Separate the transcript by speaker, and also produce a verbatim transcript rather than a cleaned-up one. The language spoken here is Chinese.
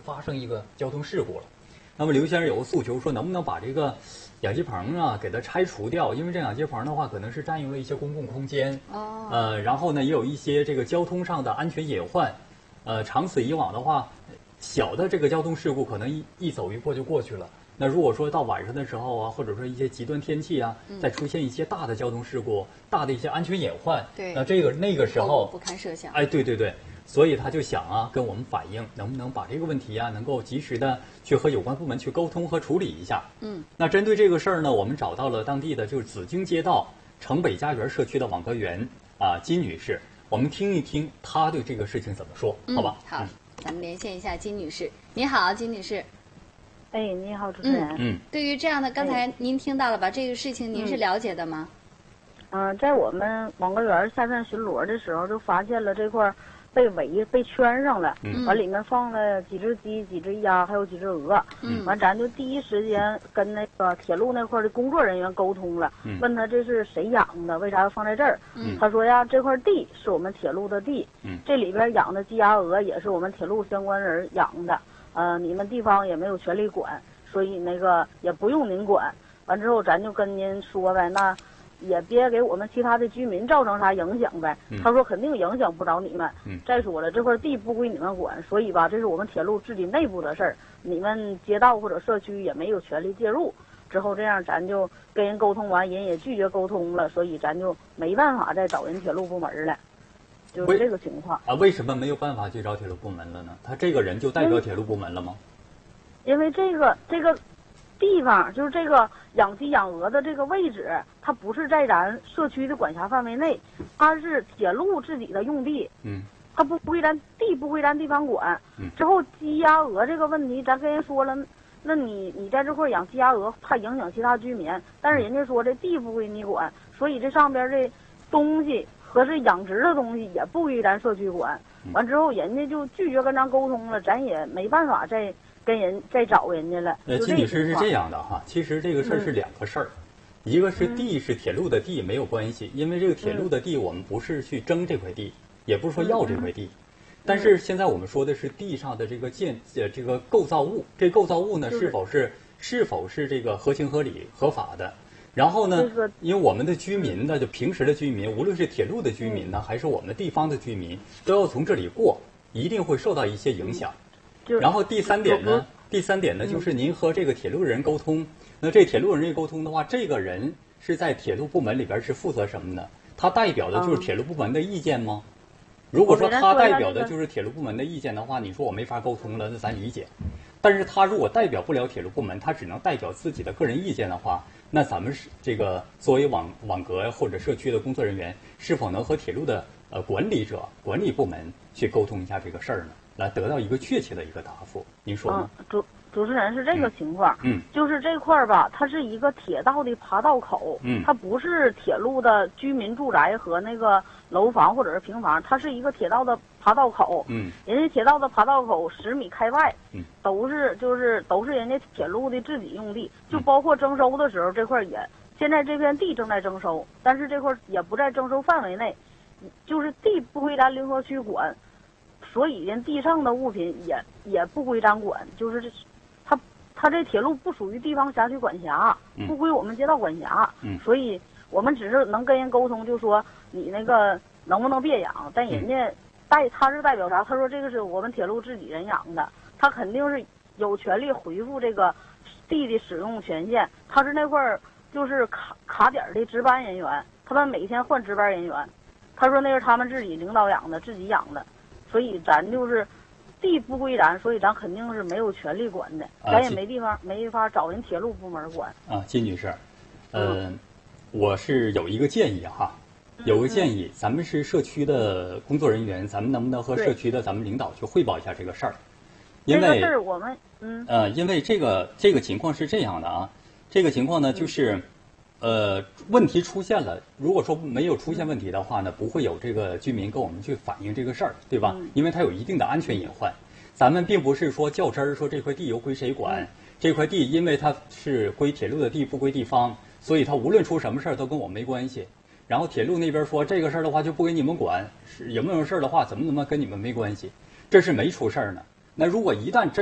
Speaker 1: 发生一个交通事故了。那么刘先生有个诉求说，能不能把这个养鸡棚啊给它拆除掉？因为这养鸡棚的话，可能是占用了一些公共空间，哦，呃，然后呢也有一些这个交通上的安全隐患，呃，长此以往的话，小的这个交通事故可能一一走一过就过去了。那如果说到晚上的时候啊，或者说一些极端天气啊，嗯、再出现一些大的交通事故、大的一些安全隐患，
Speaker 2: 对，
Speaker 1: 那这个那个时候
Speaker 2: 不堪设想。
Speaker 1: 哎，对对对。所以他就想啊，跟我们反映，能不能把这个问题啊，能够及时的去和有关部门去沟通和处理一下。嗯，那针对这个事儿呢，我们找到了当地的就是紫荆街道城北家园社区的网格员啊金女士，我们听一听她对这个事情怎么说，
Speaker 2: 嗯、
Speaker 1: 好吧？
Speaker 2: 好，嗯、咱们连线一下金女士。你好，金女士。
Speaker 3: 哎，你好，主持人。
Speaker 1: 嗯，
Speaker 2: 对于这样的，刚才您听到了吧？这个事情您是了解的吗？
Speaker 3: 嗯、呃，在我们网格园下站巡逻的时候，就发现了这块被围被圈上了，嗯，完里面放了几只鸡、几只鸭，还有几只鹅，嗯，完咱就第一时间跟那个铁路那块的工作人员沟通了，嗯，问他这是谁养的，为啥要放在这儿？嗯，他说呀，这块地是我们铁路的地，嗯，这里边养的鸡鸭鹅也是我们铁路相关人养的，呃，你们地方也没有权利管，所以那个也不用您管。完之后咱就跟您说呗，那也别给我们其他的居民造成啥影响呗。嗯、他说肯定影响不着你们。嗯、再说了，这块地不归你们管，所以吧，这是我们铁路自己内部的事儿，你们街道或者社区也没有权利介入。之后这样咱就跟人沟通完，人也拒绝沟通了，所以咱就没办法再找人铁路部门了，就是这个情况。
Speaker 1: 啊，为什么没有办法去找铁路部门了呢？他这个人就代表铁路部门了吗？
Speaker 3: 因为这个这个。地方就是这个养鸡养鹅的这个位置，它不是在咱社区的管辖范围内，它是铁路自己的用地。嗯，它不归咱地不归咱地方管。嗯，之后鸡鸭鹅这个问题，咱跟人说了，那你你在这块养鸡鸭鹅，怕影响其他居民，但是人家说这地不归你管，所以这上边这东西和这养殖的东西也不归咱社区管。完之后，人家就拒绝跟咱沟通了，咱也没办法再。跟人再找人家了。
Speaker 1: 呃，金女士是这样的哈，其实这个事儿是两个事儿，嗯、一个是地是铁路的地没有关系，因为这个铁路的地我们不是去争这块地，也不是说要这块地，嗯、但是现在我们说的是地上的这个建呃这个构造物，这构造物呢是否是是否是这个合情合理合法的？然后呢，因为我们的居民呢，就平时的居民，无论是铁路的居民呢，还是我们地方的居民，都要从这里过，一定会受到一些影响。然后第三点呢，第三点呢，就是您和这个铁路人沟通。那这铁路人沟通的话，这个人是在铁路部门里边是负责什么呢？他代表的就是铁路部门的意见吗？如果说他代表的就是铁路部门的意见的话，你说我没法沟通了，那咱理解。但是他如果代表不了铁路部门，他只能代表自己的个人意见的话，那咱们是这个作为网网格或者社区的工作人员，是否能和铁路的呃管理者、管理部门去沟通一下这个事儿呢？来得到一个确切的一个答复，您说呢？
Speaker 3: 嗯，主主持人是这个情况，嗯，就是这块儿吧，它是一个铁道的爬道口，嗯，它不是铁路的居民住宅和那个楼房或者是平房，它是一个铁道的爬道口，嗯，人家铁道的爬道口十米开外，嗯，都是就是都是人家铁路的自己用地，就包括征收的时候这块也，现在这片地正在征收，但是这块也不在征收范围内，就是地不归咱灵河区管。所以人地上的物品也也不归咱管，就是这，他他这铁路不属于地方辖区管辖，不归我们街道管辖，嗯、所以我们只是能跟人沟通，就说你那个能不能别养，但人家代他是代表啥？他说这个是我们铁路自己人养的，他肯定是有权利回复这个地的使用权限，他是那块儿就是卡卡点的值班人员，他们每天换值班人员，他说那是他们自己领导养的，自己养的。所以咱就是地不归咱，所以咱肯定是没有权利管的，咱也没地方、啊、没法找人铁路部门管。
Speaker 1: 啊，金女士，呃，嗯、我是有一个建议哈，有个建议，嗯、咱们是社区的工作人员，咱们能不能和社区的咱们领导去汇报一下这个事儿？因为
Speaker 3: 这个事儿我们嗯
Speaker 1: 呃，因为这个这个情况是这样的啊，这个情况呢就是。嗯呃，问题出现了。如果说没有出现问题的话呢，不会有这个居民跟我们去反映这个事儿，对吧？嗯、因为它有一定的安全隐患。咱们并不是说较真儿，说这块地由归谁管。嗯、这块地因为它是归铁路的地，不归地方，所以它无论出什么事儿都跟我没关系。然后铁路那边说这个事儿的话就不给你们管，是有没有事儿的话怎么怎么跟你们没关系，这是没出事儿呢。那如果一旦真